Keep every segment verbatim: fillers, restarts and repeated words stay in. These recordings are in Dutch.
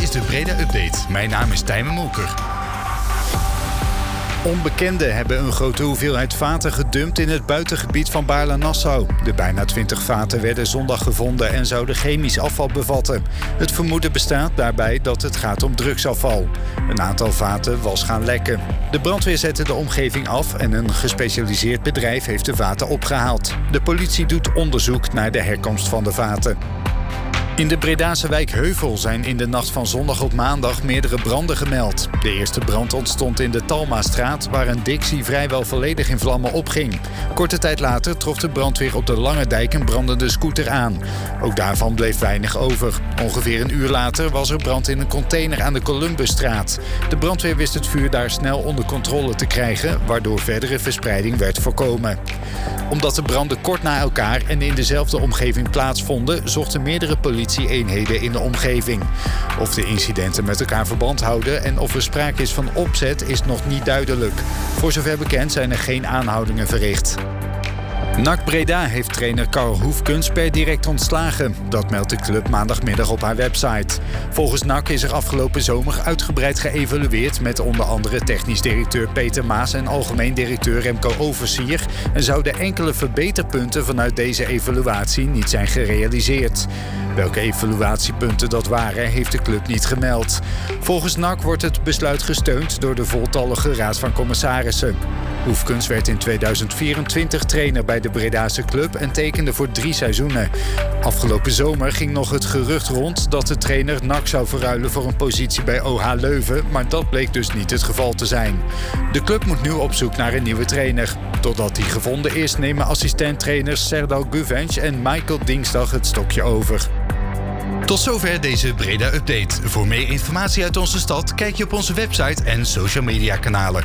is de Breda Update. Mijn naam is Tijmen Molker. Onbekenden hebben een grote hoeveelheid vaten gedumpt in het buitengebied van Baarle-Nassau. De bijna twintig vaten werden zondag gevonden en zouden chemisch afval bevatten. Het vermoeden bestaat daarbij dat het gaat om drugsafval. Een aantal vaten was gaan lekken. De brandweer zette de omgeving af en een gespecialiseerd bedrijf heeft de vaten opgehaald. De politie doet onderzoek naar de herkomst van de vaten. In de Bredase wijk Heuvel zijn in de nacht van zondag op maandag meerdere branden gemeld. De eerste brand ontstond in de Talmastraat, waar een Dixie vrijwel volledig in vlammen opging. Korte tijd later trof de brandweer op de Lange Dijk een brandende scooter aan. Ook daarvan bleef weinig over. Ongeveer een uur later was er brand in een container aan de Columbusstraat. De brandweer wist het vuur daar snel onder controle te krijgen, waardoor verdere verspreiding werd voorkomen. Omdat de branden kort na elkaar en in dezelfde omgeving plaatsvonden, zochten meerdere politie-eenheden in de omgeving. Of de incidenten met elkaar verband houden en of er sprake is van opzet is nog niet duidelijk. Voor zover bekend zijn er geen aanhoudingen verricht. N A C Breda heeft trainer Karl Hoefkens per direct ontslagen. Dat meldt de club maandagmiddag op haar website. Volgens N A C is er afgelopen zomer uitgebreid geëvalueerd met onder andere technisch directeur Peter Maas en algemeen directeur Remco Oversier en zouden enkele verbeterpunten vanuit deze evaluatie niet zijn gerealiseerd. Welke evaluatiepunten dat waren, heeft de club niet gemeld. Volgens N A C wordt het besluit gesteund door de voltallige Raad van Commissarissen. Hoefkens werd in tweeduizend vierentwintig trainer bij de Bredase club en tekende voor drie seizoenen. Afgelopen zomer ging nog het gerucht rond dat de trainer N A C zou verruilen voor een positie bij O H Leuven, maar dat bleek dus niet het geval te zijn. De club moet nu op zoek naar een nieuwe trainer. Totdat die gevonden is, nemen assistent-trainers Serdal Guvenc en Michael Dingsdag het stokje over. Tot zover deze Breda Update. Voor meer informatie uit onze stad kijk je op onze website en social media kanalen.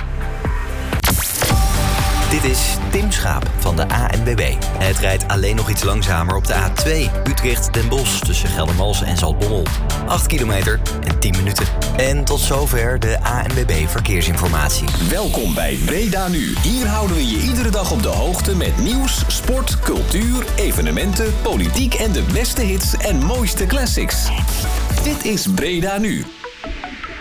Dit is Tim Schaap van de A N W B. Het rijdt alleen nog iets langzamer op de A twee Utrecht-Den Bosch tussen Geldermalsen en Zaltbommel. acht kilometer en tien minuten. En tot zover de A N W B Verkeersinformatie. Welkom bij Breda Nu. Hier houden we je iedere dag op de hoogte met nieuws, sport, cultuur, evenementen, politiek en de beste hits en mooiste classics. Dit is Breda Nu.